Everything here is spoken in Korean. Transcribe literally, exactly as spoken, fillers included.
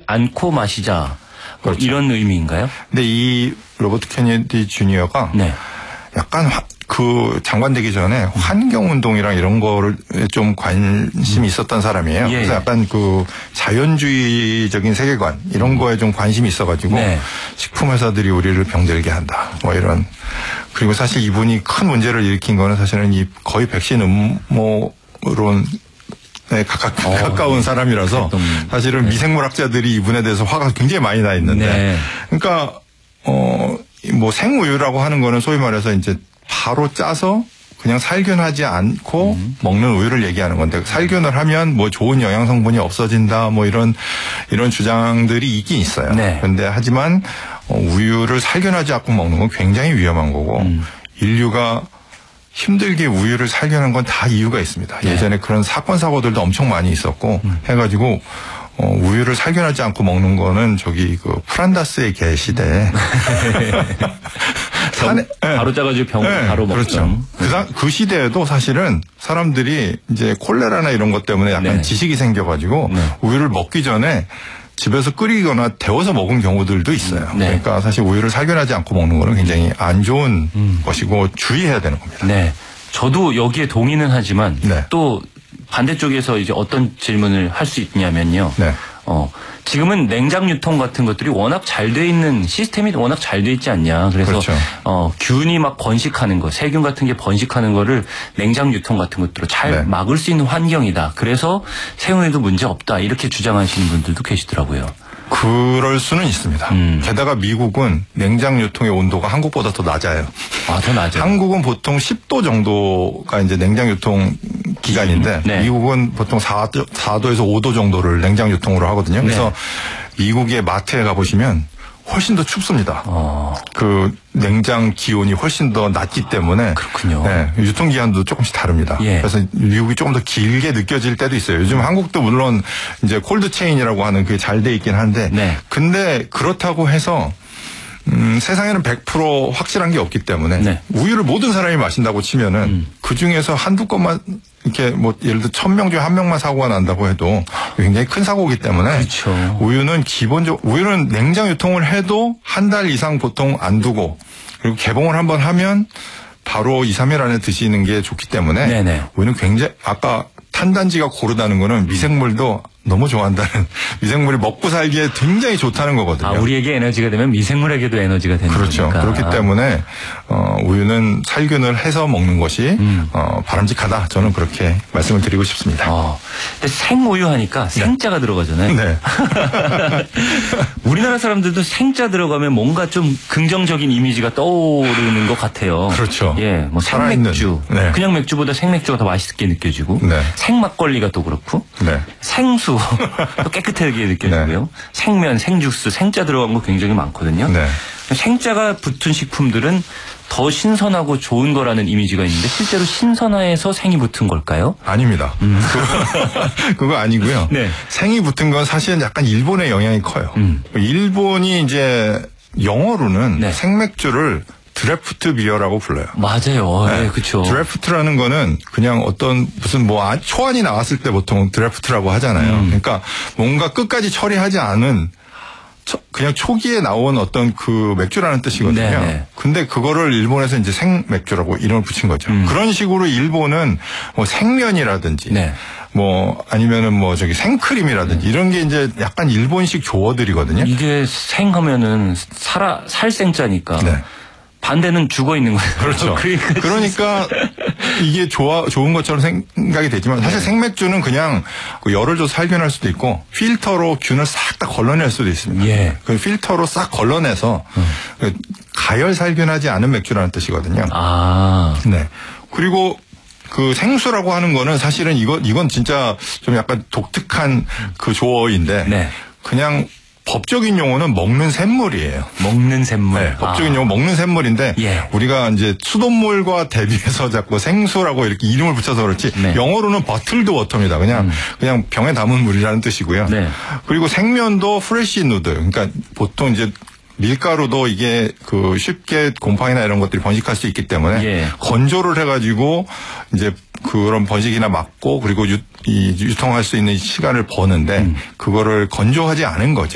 않고 마시자. 뭐 그렇죠. 이런 의미인가요? 근데 이 로버트 케네디 주니어가 네. 약간 화, 그 장관 되기 전에 환경운동이랑 이런 거를 좀 관심이 있었던 사람이에요. 예. 그래서 약간 그 자연주의적인 세계관 이런 음. 거에 좀 관심이 있어가지고 네. 식품회사들이 우리를 병들게 한다. 뭐 이런. 그리고 사실 이분이 큰 문제를 일으킨 거는 사실은 이 거의 백신 음모론 네, 가깝, 어, 가까운 네. 사람이라서 사실은 네. 미생물학자들이 이분에 대해서 화가 굉장히 많이 나 있는데 네. 그러니까 어 뭐 생우유라고 하는 거는 소위 말해서 이제 바로 짜서 그냥 살균하지 않고 음. 먹는 우유를 얘기하는 건데 살균을 하면 뭐 좋은 영양 성분이 없어진다 뭐 이런 이런 주장들이 있긴 있어요. 네. 그런데 하지만 어, 우유를 살균하지 않고 먹는 건 굉장히 위험한 거고 음. 인류가 힘들게 우유를 살균한 건 다 이유가 있습니다. 네. 예전에 그런 사건 사고들도 엄청 많이 있었고 음. 해가지고 어, 우유를 살균하지 않고 먹는 거는 저기 그 프란다스의 개 시대에 산에 바로 짜가지고 병 네, 바로 먹죠. 그렇죠. 그, 그 시대에도 사실은 사람들이 이제 콜레라나 이런 것 때문에 약간 네. 지식이 생겨가지고 네. 우유를 먹기 전에 집에서 끓이거나 데워서 먹은 경우들도 있어요. 네. 그러니까 사실 우유를 살균하지 않고 먹는 거는 굉장히 안 좋은 음. 것이고 주의해야 되는 겁니다. 네. 저도 여기에 동의는 하지만 네. 또 반대쪽에서 이제 어떤 질문을 할 수 있냐면요. 네. 어, 지금은 냉장 유통 같은 것들이 워낙 잘 돼 있는 시스템이 워낙 잘 돼 있지 않냐. 그래서 그렇죠. 어, 균이 막 번식하는 거, 세균 같은 게 번식하는 거를 냉장 유통 같은 것들로 잘 네. 막을 수 있는 환경이다. 그래서 생우유도 문제 없다. 이렇게 주장하시는 분들도 계시더라고요. 그럴 수는 있습니다. 음. 게다가 미국은 냉장 유통의 온도가 한국보다 더 낮아요. 아, 더 낮아요? 한국은 보통 십 도 정도가 이제 냉장 유통 기간인데 네. 미국은 보통 사 도, 사 도에서 오 도 정도를 냉장 유통으로 하거든요. 그래서 네. 미국의 마트에 가보시면 훨씬 더 춥습니다. 어. 그 냉장 기온이 훨씬 더 낮기 때문에 그렇군요. 네, 유통 기한도 조금씩 다릅니다. 예. 그래서 미국이 조금 더 길게 느껴질 때도 있어요. 요즘 한국도 물론 이제 콜드 체인이라고 하는 그게 잘 돼 있긴 한데, 네. 근데 그렇다고 해서 음, 세상에는 백 퍼센트 확실한 게 없기 때문에 네. 우유를 모든 사람이 마신다고 치면은 음. 그 중에서 한두 건만 이렇게 뭐 예를 들어 천 명 중에 한 명만 사고가 난다고 해도 굉장히 큰 사고이기 때문에 그렇죠. 우유는 기본적 우유는 냉장 유통을 해도 한 달 이상 보통 안 두고 그리고 개봉을 한번 하면 바로 이, 삼 일 안에 드시는 게 좋기 때문에 네네. 우유는 굉장히 아까 탄단지가 고르다는 거는 미생물도 너무 좋아한다는 미생물이 먹고 살기에 굉장히 좋다는 거거든요. 아, 우리에게 에너지가 되면 미생물에게도 에너지가 되는 그렇죠. 거니까. 그렇기 때문에 어, 우유는 살균을 해서 먹는 것이 음. 어, 바람직하다. 저는 그렇게 말씀을 드리고 싶습니다. 어. 근데 생우유 하니까 생자가 네. 들어가잖아요. 네. 우리나라 사람들도 생자 들어가면 뭔가 좀 긍정적인 이미지가 떠오르는 것 같아요. 그렇죠. 예, 뭐 생맥주, 네. 그냥 맥주보다 생맥주가 더 맛있게 느껴지고, 네. 생막걸리가 또 그렇고, 네. 생수 또 깨끗하게 느껴지고요. 네. 생면, 생주스, 생자 들어간 거 굉장히 많거든요. 네. 생자가 붙은 식품들은 더 신선하고 좋은 거라는 이미지가 있는데 실제로 신선해서 생이 붙은 걸까요? 아닙니다. 음. 그거, 그거 아니고요. 네. 생이 붙은 건 사실은 약간 일본의 영향이 커요. 음. 일본이 이제 영어로는 네. 생맥주를 드래프트 비어라고 불러요. 맞아요. 네, 네 그렇죠. 드래프트라는 거는 그냥 어떤 무슨 뭐 초안이 나왔을 때 보통 드래프트라고 하잖아요. 음. 그러니까 뭔가 끝까지 처리하지 않은 그냥 초기에 나온 어떤 그 맥주라는 뜻이거든요. 네네. 근데 그거를 일본에서 이제 생맥주라고 이름을 붙인 거죠. 음. 그런 식으로 일본은 뭐 생면이라든지 네. 뭐 아니면은 뭐 저기 생크림이라든지 네. 이런 게 이제 약간 일본식 조어들이거든요. 이게 생하면은 살아 살생자니까. 네. 반대는 죽어 있는 거예요. 그렇죠. 그러니까, 그러니까 이게 좋아 좋은 것처럼 생각이 되지만 사실 네. 생맥주는 그냥 열을 줘서 살균할 수도 있고 필터로 균을 싹 다 걸러낼 수도 있습니다. 예. 그 필터로 싹 걸러내서 음. 가열 살균하지 않은 맥주라는 뜻이거든요. 아. 네. 그리고 그 생수라고 하는 거는 사실은 이거 이건 진짜 좀 약간 독특한 그 조어인데 네. 그냥 법적인 용어는 먹는 샘물이에요. 먹는 샘물. 네, 법적인 아. 용어 먹는 샘물인데 예. 우리가 이제 수돗물과 대비해서 자꾸 생수라고 이렇게 이름을 붙여서 그렇지 네. 영어로는 버틀드 워터입니다. 그냥 음. 그냥 병에 담은 물이라는 뜻이고요. 네. 그리고 생면도 프레시 누드. 그러니까 보통 이제 밀가루도 이게 그 쉽게 곰팡이나 이런 것들이 번식할 수 있기 때문에 예. 건조를 해가지고 이제 그런 번식이나 막고 그리고 유, 이 유통할 수 있는 시간을 버는데 음. 그거를 건조하지 않은 거죠.